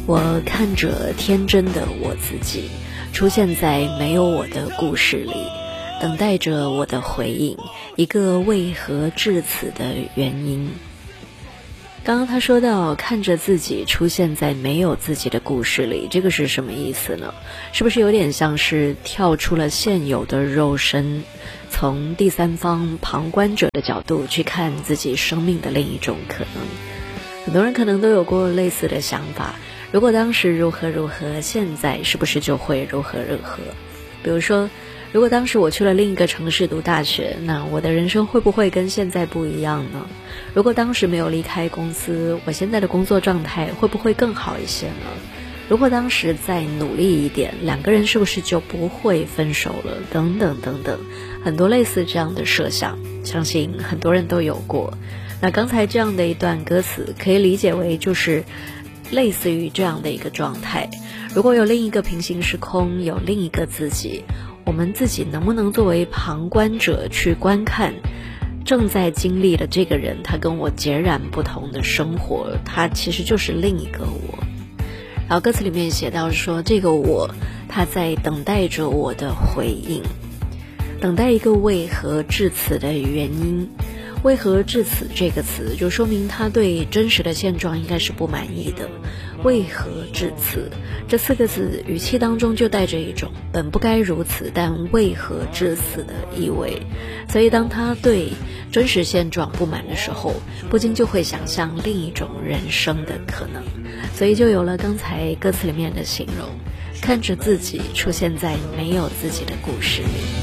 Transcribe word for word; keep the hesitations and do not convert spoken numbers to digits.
我看着天真的我自己出现在没有我的故事里，等待着我的回应，一个为何至此的原因。刚刚他说到看着自己出现在没有自己的故事里，这个是什么意思呢？是不是有点像是跳出了现有的肉身，从第三方旁观者的角度去看自己生命的另一种可能？很多人可能都有过类似的想法，如果当时如何如何，现在是不是就会如何如何？比如说，如果当时我去了另一个城市读大学，那我的人生会不会跟现在不一样呢？如果当时没有离开公司，我现在的工作状态会不会更好一些呢？如果当时再努力一点，两个人是不是就不会分手了？等等等等，很多类似这样的设想，相信很多人都有过。那刚才这样的一段歌词可以理解为就是类似于这样的一个状态，如果有另一个平行时空，有另一个自己，我们自己能不能作为旁观者去观看正在经历的这个人，他跟我截然不同的生活，他其实就是另一个我。然后歌词里面写到说，这个我他在等待着我的回应，等待一个为何至此的原因。为何至此这个词就说明他对真实的现状应该是不满意的。为何至此这四个字语气当中就带着一种本不该如此但为何至此的意味，所以当他对真实现状不满的时候，不禁就会想象另一种人生的可能，所以就有了刚才歌词里面的形容，看着自己出现在没有自己的故事里。